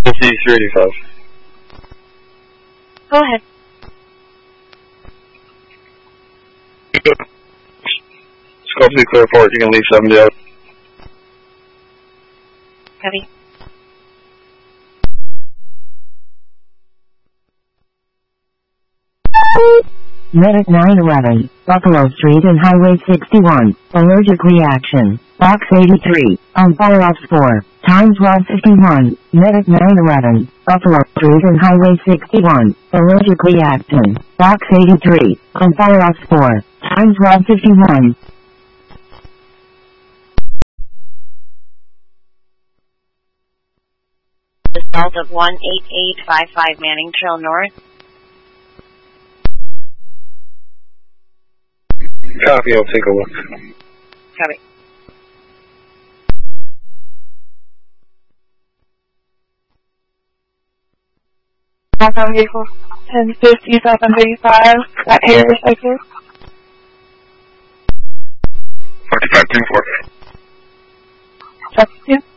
C385. Go ahead. Scope C clear port, you can leave 70 out. Copy. Medic 911, Buffalo Street and Highway 61, allergic reaction, box 83, on fire ops 4, times 151, Medic 911, Buffalo Street and Highway 61, allergic reaction, box 83, on fire ops 4, times 151. Result of 18855 Manning Trail North. Copy, I'll take a look. Copy. On vehicle 1050 south on 35 at Harris, Texas. 4524. Check 2.